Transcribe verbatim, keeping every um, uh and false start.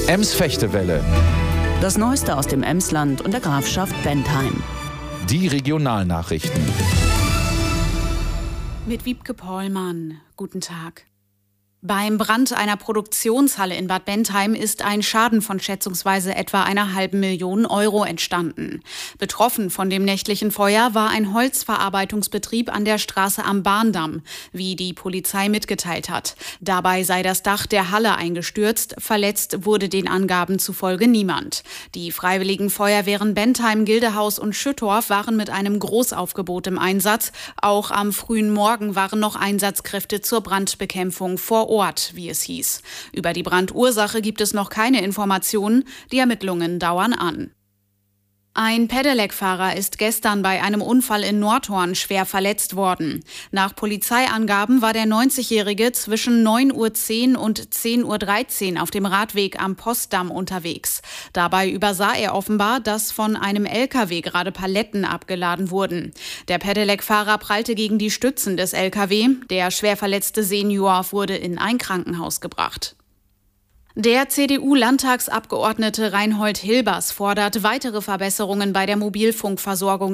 Ems-Fechtewelle. Das Neueste aus dem Emsland und der Grafschaft Bentheim. Die Regionalnachrichten. Mit Wiebke Pollmann. Guten Tag. Beim Brand einer Produktionshalle in Bad Bentheim ist ein Schaden von schätzungsweise etwa einer halben Million Euro entstanden. Betroffen von dem nächtlichen Feuer war ein Holzverarbeitungsbetrieb an der Straße am Bahndamm, wie die Polizei mitgeteilt hat. Dabei sei das Dach der Halle eingestürzt, verletzt wurde den Angaben zufolge niemand. Die Freiwilligen Feuerwehren Bentheim, Gildehaus und Schüttorf waren mit einem Großaufgebot im Einsatz. Auch am frühen Morgen waren noch Einsatzkräfte zur Brandbekämpfung vor Ort, wie es hieß. Über die Brandursache gibt es noch keine Informationen. Die Ermittlungen dauern an. Ein Pedelec-Fahrer ist gestern bei einem Unfall in Nordhorn schwer verletzt worden. Nach Polizeiangaben war der neunzigjährige zwischen neun Uhr zehn und zehn Uhr dreizehn auf dem Radweg am Postdamm unterwegs. Dabei übersah er offenbar, dass von einem L K W gerade Paletten abgeladen wurden. Der Pedelec-Fahrer prallte gegen die Stützen des L K W. Der schwer verletzte Senior wurde in ein Krankenhaus gebracht. Der C D U-Landtagsabgeordnete Reinhold Hilbers fordert weitere Verbesserungen bei der Mobilfunkversorgung